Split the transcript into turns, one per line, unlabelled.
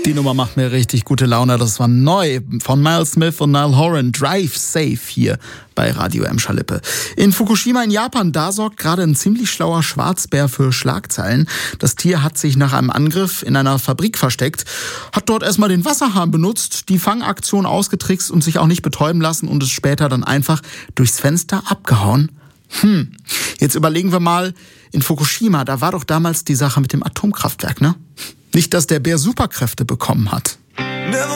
Die Nummer macht mir richtig gute Laune. Das war neu von Miles Smith und Niall Horan. Drive Safe hier bei Radio Emscher-Lippe. In Fukushima in Japan, da sorgt gerade ein ziemlich schlauer Schwarzbär für Schlagzeilen. Das Tier hat sich nach einem Angriff in einer Fabrik versteckt, hat dort erstmal den Wasserhahn benutzt, die Fangaktion ausgetrickst und sich auch nicht betäuben lassen und ist später dann einfach durchs Fenster abgehauen. Jetzt überlegen wir mal, in Fukushima, da war doch damals die Sache mit dem Atomkraftwerk, ne? Nicht, dass der Bär Superkräfte bekommen hat.